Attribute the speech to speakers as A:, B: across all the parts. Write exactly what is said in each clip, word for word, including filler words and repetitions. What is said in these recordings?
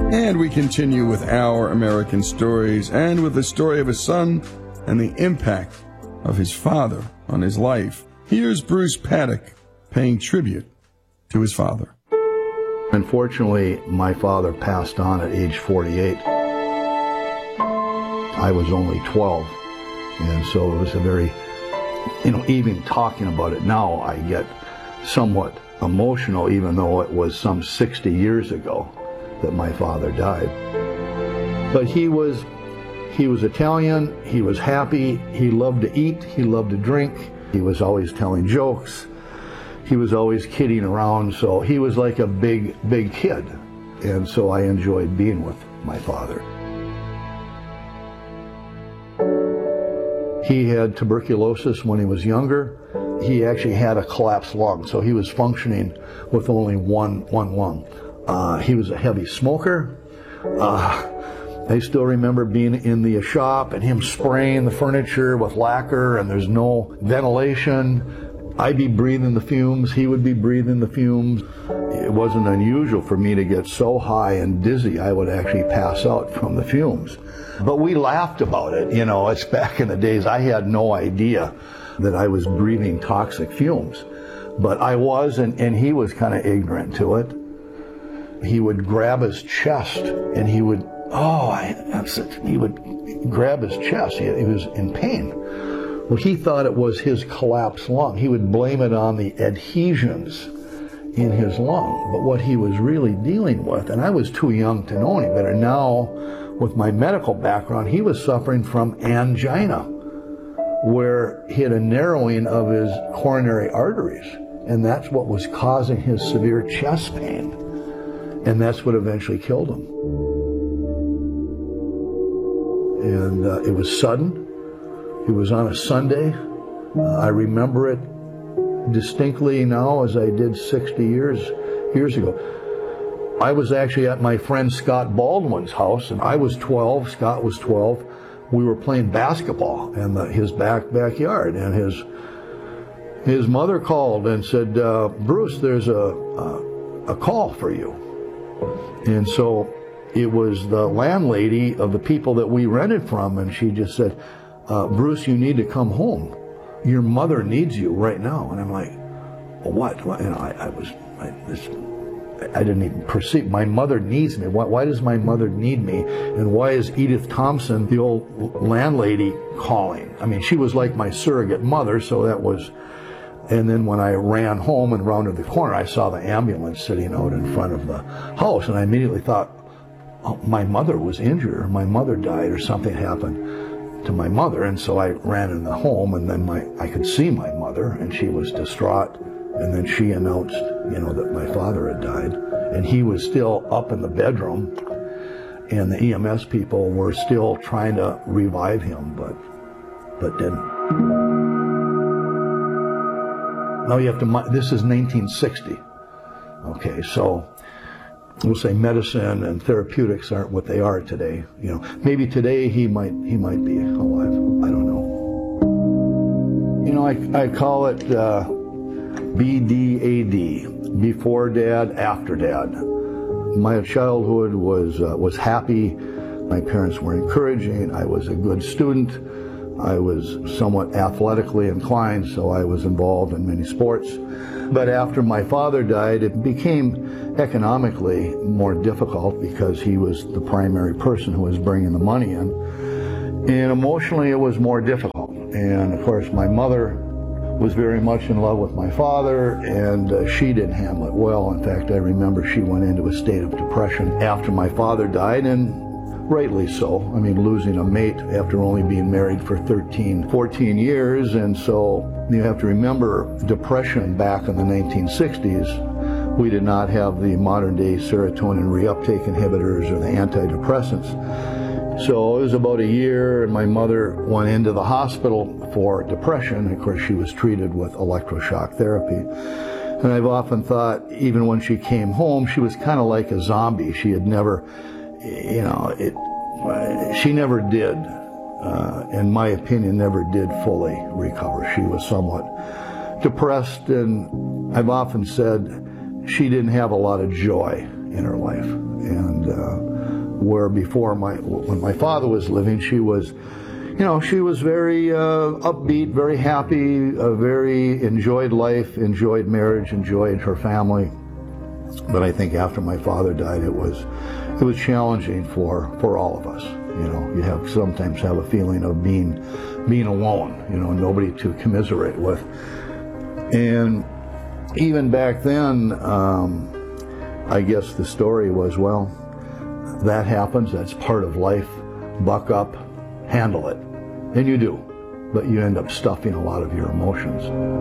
A: And we continue with Our American Stories, and with the story of a son and the impact of his father on his life. Here's Bruce Paddock paying tribute to his father.
B: Unfortunately, my father passed on at age forty-eight. I was only twelve, and so it was a very, you know, even talking about it now, I get somewhat emotional, even though it was some sixty years ago that my father died. But he was, he was Italian, he was happy, he loved to eat, he loved to drink, he was always telling jokes, he was always kidding around, so he was like a big, big kid. And so I enjoyed being with my father. He had tuberculosis when he was younger. He actually had a collapsed lung, so he was functioning with only one, one lung. Uh, he was a heavy smoker. Uh, I still remember being in the shop and him spraying the furniture with lacquer, and there's no ventilation. I'd be breathing the fumes, he would be breathing the fumes. It wasn't unusual for me to get so high and dizzy I would actually pass out from the fumes. But we laughed about it, you know, it's back in the days. I had no idea that I was breathing toxic fumes. But I was, and, and he was kind of ignorant to it. He would grab his chest, and he would, oh, I, I'm such, he would grab his chest. He, he was in pain. Well, he thought it was his collapsed lung. He would blame it on the adhesions in his lung. But what he was really dealing with, and I was too young to know any better. Now, with my medical background, he was suffering from angina, where he had a narrowing of his coronary arteries. And that's what was causing his severe chest pain. And that's what eventually killed him. And uh, it was sudden. It was on a Sunday. Uh, I remember it distinctly now as I did sixty years, years ago. I was actually at my friend Scott Baldwin's house, and I was twelve, Scott was twelve. We were playing basketball in the, his back backyard, and his his mother called and said, uh, Bruce, there's a, a, a call for you. And so it was the landlady of the people that we rented from, and she just said, uh, Bruce, you need to come home. Your mother needs you right now. And I'm like, well, what? what? You know, I, I was, I, this, I didn't even perceive. My mother needs me. Why, why does my mother need me? And why is Edith Thompson, the old landlady, calling? I mean, she was like my surrogate mother, so that was... And then when I ran home and rounded the corner, I saw the ambulance sitting out in front of the house, and I immediately thought, oh, my mother was injured, or my mother died, or something happened to my mother. And so I ran in the home, and then my I could see my mother, and she was distraught. And then she announced, you know, that my father had died, and he was still up in the bedroom, and the E M S people were still trying to revive him, but but didn't. Now you have to, this is nineteen sixty. Okay, so we'll say medicine and therapeutics aren't what they are today. You know, maybe today he might he might be alive. I don't know. You know, I I call it uh, B D A D, before dad, after dad. My childhood was uh, was happy. My parents were encouraging. I was a good student. I was somewhat athletically inclined, so I was involved in many sports. But after my father died, it became economically more difficult because he was the primary person who was bringing the money in. And emotionally, it was more difficult. And of course, my mother was very much in love with my father, and uh, she didn't handle it well. In fact, I remember she went into a state of depression after my father died, and rightly so. I mean, losing a mate after only being married for thirteen, fourteen years. And so you have to remember, depression back in the nineteen sixties, we did not have the modern day serotonin reuptake inhibitors or the antidepressants. So it was about a year, and my mother went into the hospital for depression. Of course, she was treated with electroshock therapy. And I've often thought, even when she came home, she was kind of like a zombie. She had never, you know, it, she never did, uh, in my opinion, never did fully recover. She was somewhat depressed, and I've often said she didn't have a lot of joy in her life. And uh, where before my, when my father was living, she was, you know, she was very uh, upbeat, very happy, uh, very enjoyed life, enjoyed marriage, enjoyed her family. But I think after my father died, it was, it was challenging for, for all of us. You know, you have sometimes have a feeling of being, being alone, you know, nobody to commiserate with. And even back then, um, I guess the story was, well, that happens, that's part of life, buck up, handle it. And you do, but you end up stuffing a lot of your emotions.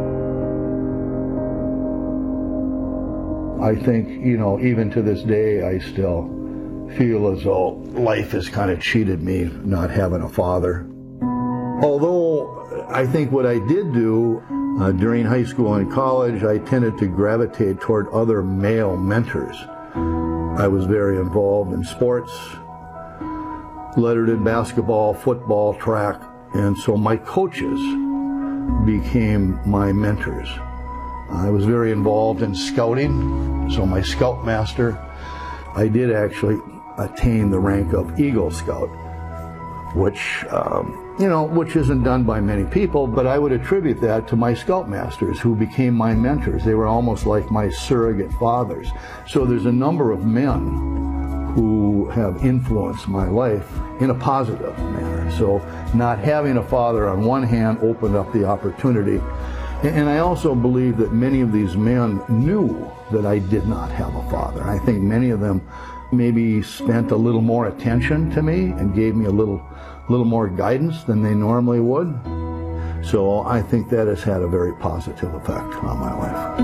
B: I think, you know, even to this day, I still feel as though life has kind of cheated me, not having a father. Although I think what I did do uh, during high school and college, I tended to gravitate toward other male mentors. I was very involved in sports, lettered in basketball, football, track, and so my coaches became my mentors. I was very involved in scouting, so my scoutmaster, I did actually attain the rank of Eagle Scout, which, um, you know, which isn't done by many people, but I would attribute that to my scoutmasters who became my mentors. They were almost like my surrogate fathers. So there's a number of men who have influenced my life in a positive manner. So not having a father on one hand opened up the opportunity. And I also believe that many of these men knew that I did not have a father. I think many of them maybe spent a little more attention to me and gave me a little, little more guidance than they normally would. So I think that has had a very positive effect on my life.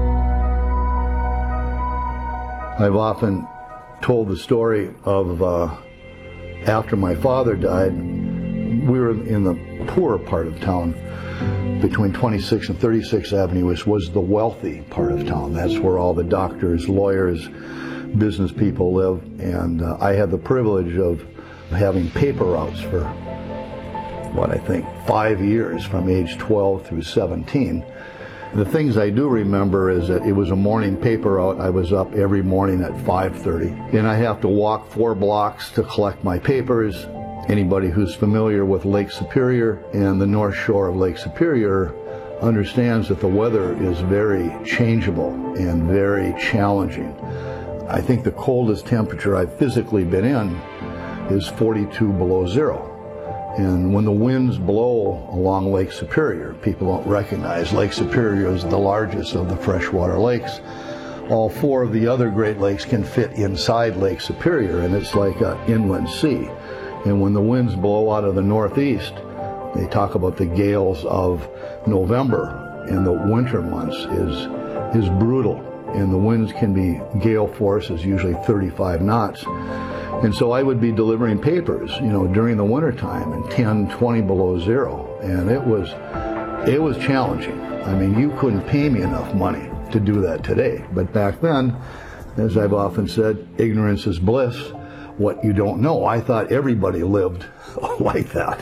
B: I've often told the story of uh, after my father died, we were in the poorer part of town, between twenty-sixth and thirty-sixth Avenue, which was the wealthy part of town. That's where all the doctors, lawyers, business people live. And uh, I had the privilege of having paper routes for, what I think, five years, from age twelve through seventeen. The things I do remember is that it was a morning paper route. I was up every morning at five thirty. And I have to walk four blocks to collect my papers. Anybody who's familiar with Lake Superior and the north shore of Lake Superior understands that the weather is very changeable and very challenging. I think the coldest temperature I've physically been in is forty-two below zero. And when the winds blow along Lake Superior, people don't recognize Lake Superior is the largest of the freshwater lakes. All four of the other Great Lakes can fit inside Lake Superior, and it's like an inland sea. And when the winds blow out of the northeast, they talk about the gales of November, and the winter months is is brutal, and the winds can be gale force is usually thirty-five knots. And so I would be delivering papers, you know, during the wintertime and ten, twenty below zero, and it was it was challenging. I mean, you couldn't pay me enough money to do that today, but back then, as I've often said, ignorance is bliss. What you don't know. I thought everybody lived like that.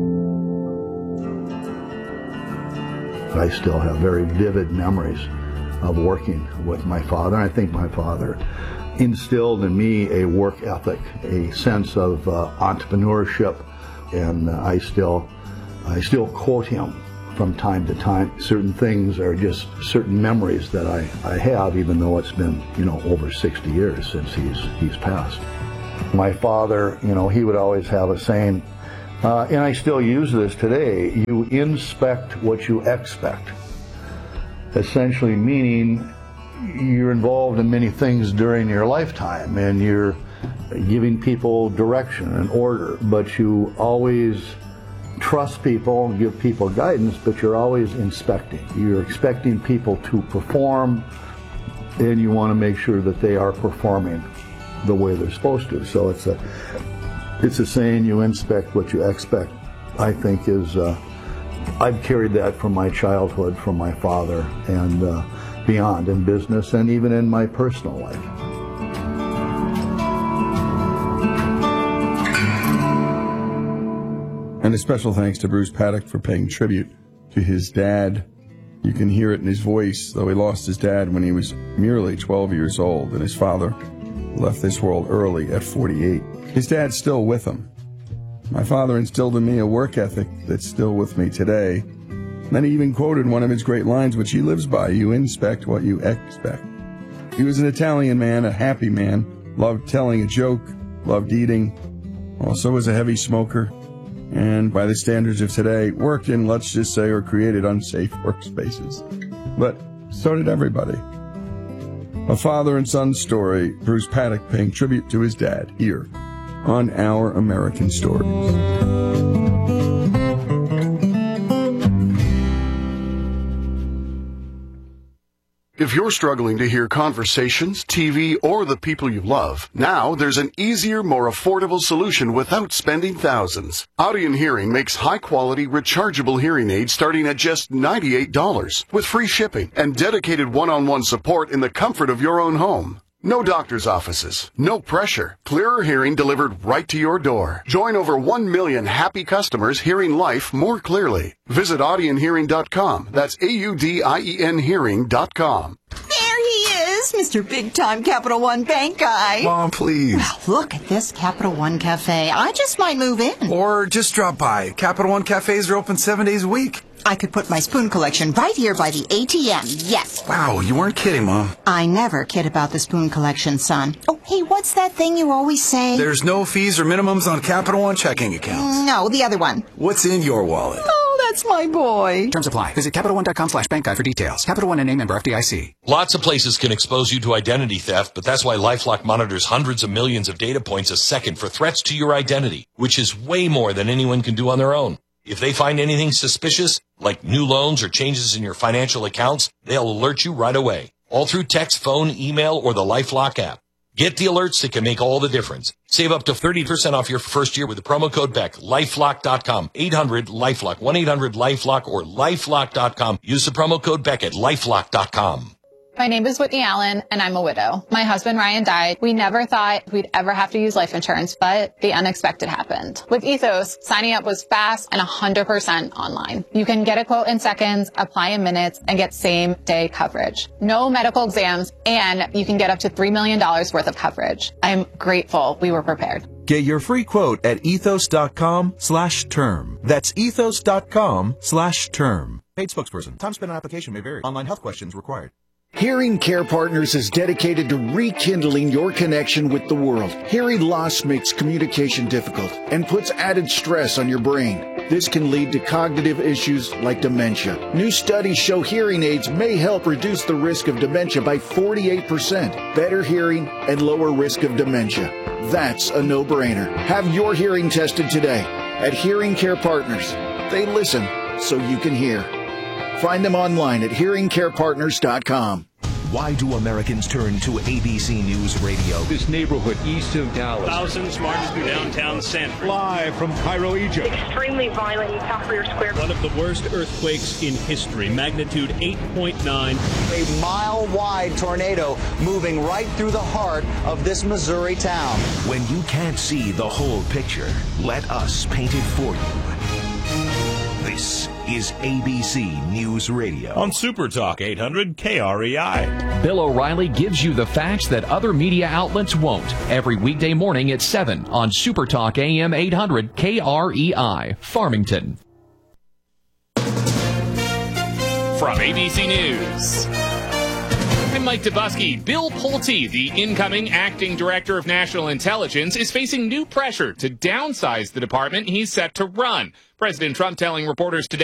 B: I still have very vivid memories of working with my father. I think my father instilled in me a work ethic, a sense of uh, entrepreneurship, and uh, I still, I still quote him from time to time. Certain things are just certain memories that I, I have, even though it's been, you know, over sixty years since he's he's passed. My father, you know, he would always have a saying, uh, and I still use this today, you inspect what you expect. Essentially meaning you're involved in many things during your lifetime and you're giving people direction and order, but you always trust people and give people guidance, but you're always inspecting. You're expecting people to perform, and you want to make sure that they are performing the way they're supposed to. So it's a it's a saying, you inspect what you expect. I think is uh, I've carried that from my childhood, from my father, and uh, beyond in business and even in my personal life.
A: And a special thanks to Bruce Paddock for paying tribute to his dad. You can hear it in his voice, though he lost his dad when he was merely twelve years old, and his father left this world early at forty-eight. His dad's still with him. My father instilled in me a work ethic that's still with me today. Then he even quoted one of his great lines, which he lives by: you inspect what you expect. He was an Italian man, a happy man, loved telling a joke, loved eating, also was a heavy smoker, and by the standards of today, worked in, let's just say, or created unsafe workspaces. But so did everybody. A father and son story, Bruce Paddock paying tribute to his dad here on Our American Stories.
C: If you're struggling to hear conversations, T V, or the people you love, now there's an easier, more affordable solution without spending thousands. Audion Hearing makes high-quality, rechargeable hearing aids starting at just ninety-eight dollars, with free shipping and dedicated one-on-one support in the comfort of your own home. No doctor's offices, no pressure. Clearer hearing delivered right to your door. Join over one million happy customers hearing life more clearly. Visit audion hearing dot com. That's A U D I E N hearing dot com.
D: There he is, Mister Big Time Capital One Bank guy.
E: Mom, please.
D: Well, look at this Capital One Cafe. I just might move in.
E: Or just drop by. Capital One cafes are open seven days a week.
D: I could put my spoon collection right here by the A T M, yes.
E: Wow, you weren't kidding, Mom.
D: I never kid about the spoon collection, son. Oh, hey, what's that thing you always say?
E: There's no fees or minimums on Capital One checking accounts.
D: No, the other one.
E: What's in your wallet?
D: Oh, that's my boy.
F: Terms apply. Visit Capital One dot com slash bank guide for details. Capital One N A member F D I C.
G: Lots of places can expose you to identity theft, but that's why LifeLock monitors hundreds of millions of data points a second for threats to your identity, which is way more than anyone can do on their own. If they find anything suspicious, like new loans or changes in your financial accounts, they'll alert you right away, all through text, phone, email, or the LifeLock app. Get the alerts that can make all the difference. Save up to thirty percent off your first year with the promo code B E C. lifelock dot com, eight hundred LifeLock, one eight hundred LifeLock, or lifelock dot com. Use the promo code B E C at lifelock dot com.
H: My name is Whitney Allen, and I'm a widow. My husband, Ryan, died. We never thought we'd ever have to use life insurance, but the unexpected happened. With Ethos, signing up was fast and one hundred percent online. You can get a quote in seconds, apply in minutes, and get same-day coverage. No medical exams, and you can get up to three million dollars worth of coverage. I'm grateful we were prepared.
I: Get your free quote at ethos dot com slash term. That's ethos dot com slash term. Paid spokesperson. Time spent on application may vary. Online health questions required.
J: Hearing Care Partners is dedicated to rekindling your connection with the world. Hearing loss makes communication difficult and puts added stress on your brain. This can lead to cognitive issues like dementia. New studies show hearing aids may help reduce the risk of dementia by forty-eight percent. Better hearing and lower risk of dementia. That's a no-brainer. Have your hearing tested today at Hearing Care Partners. They listen so you can hear. Find them online at hearing care partners dot com.
K: Why do Americans turn to A B C News Radio?
L: This neighborhood east of Dallas.
M: Thousands marched through downtown San Francisco.
L: Live from Cairo, Egypt.
N: Extremely violent in Tahrir Square.
M: One of the worst earthquakes in history, magnitude eight point nine.
O: A mile-wide tornado moving right through the heart of this Missouri town.
K: When you can't see the whole picture, let us paint it for you. This is A B C News Radio.
P: On Super Talk eight hundred K R E I.
Q: Bill O'Reilly gives you the facts that other media outlets won't. Every weekday morning at seven on Super Talk A M eight hundred K R E I, Farmington.
R: From A B C News, I'm Mike Dubusky. Bill Pulte, the incoming acting director of national intelligence, is facing new pressure to downsize the department he's set to run. President Trump telling reporters today